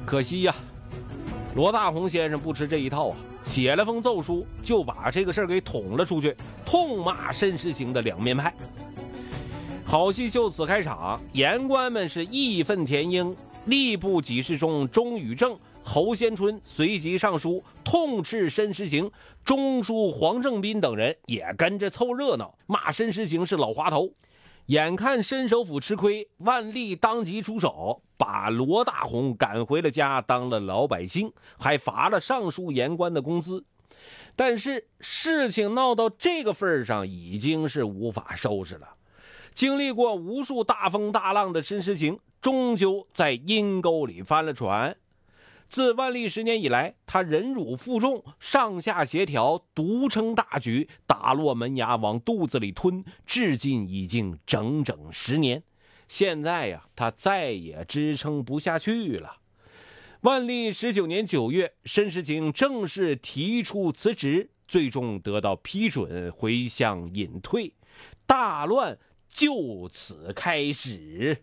可惜呀，罗大鸿先生不吃这一套啊，写了封奏书，就把这个事儿给捅了出去，痛骂申时行的两面派。好戏就此开场，言官们是义愤填膺，吏部给事中钟宇正、侯先春随即上书痛斥申时行，中书黄正斌等人也跟着凑热闹，骂申时行是老滑头。眼看申首府吃亏，万历当即出手，把罗大鸿赶回了家，当了老百姓，还罚了上述言官的工资。但是事情闹到这个份上，已经是无法收拾了。经历过无数大风大浪的申时行，终究在阴沟里翻了船。自万历10年以来，他忍辱负重，上下协调，独撑大局，打落门牙往肚子里吞，至今已经整整10年。现在呀，他再也支撑不下去了。万历19年9月，申时行正式提出辞职，最终得到批准，回乡隐退，大乱就此开始。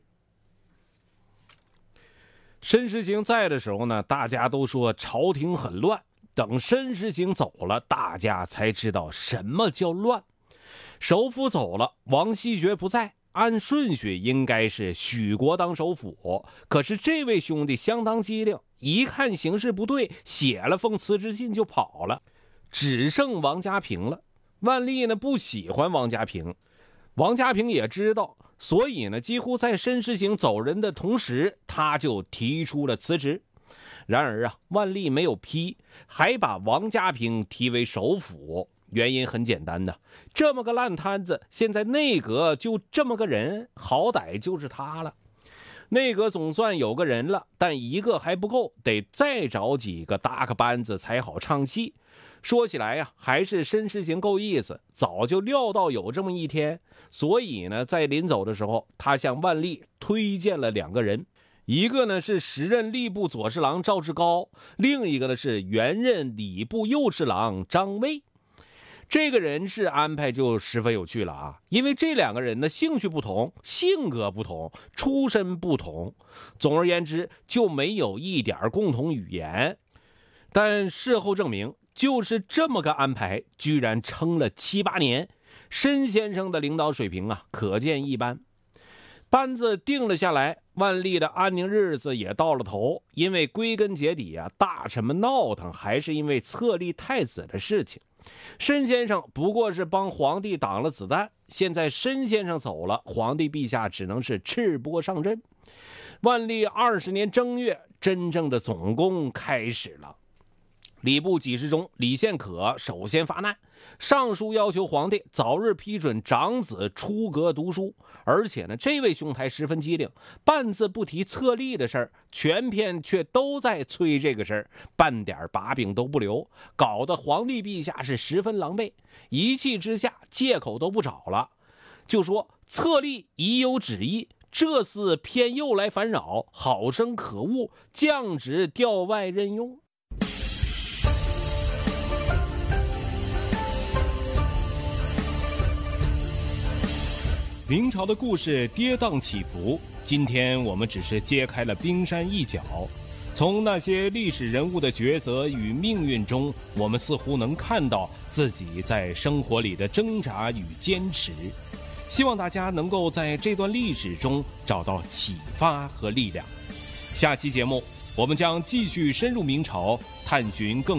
申时行在的时候呢，大家都说朝廷很乱，等申时行走了，大家才知道什么叫乱。首辅走了，王希爵不在，按顺序应该是许国当首辅，可是这位兄弟相当机灵，一看形势不对，写了封辞职信就跑了，只剩王家平了。万历呢不喜欢王家平，王家平也知道，所以呢几乎在申时行走人的同时，他就提出了辞职。然而啊，万历没有批，还把王家平提为首辅。原因很简单的，这么个烂摊子，现在内阁就这么个人，好歹就是他了。内阁总算有个人了，但一个还不够，得再找几个搭个班子才好唱戏。说起来呀，还是申时行够意思，早就料到有这么一天，所以呢，在临走的时候，他向万历推荐了2个人，一个呢是时任吏部左侍郎赵志高，另一个呢是原任礼部右侍郎张卫。这个人事安排就十分有趣了啊，因为这2个人的兴趣不同，性格不同，出身不同，总而言之就没有一点共同语言。但事后证明，就是这么个安排，居然撑了7、8年。申先生的领导水平啊，可见一斑。班子定了下来，万历的安宁日子也到了头。因为归根结底啊，大臣们闹腾还是因为册立太子的事情。申先生不过是帮皇帝挡了子弹，现在申先生走了，皇帝陛下只能是赤膊上阵。万历20年正月，真正的总攻开始了。礼部给事中李献可首先发难，上书要求皇帝早日批准长子出阁读书，而且呢，这位兄台十分机灵，半字不提册立的事儿，全篇却都在催这个事儿，半点把柄都不留，搞得皇帝陛下是十分狼狈。一气之下，借口都不找了，就说册立已有旨意，这厮偏又来烦扰，好生可恶，降职调外任用。 明朝的故事跌宕起伏，今天我们只是揭开了冰山一角。从那些历史人物的抉择与命运中，我们似乎能看到自己在生活里的挣扎与坚持。希望大家能够在这段历史中找到启发和力量。下期节目，我们将继续深入明朝，探寻更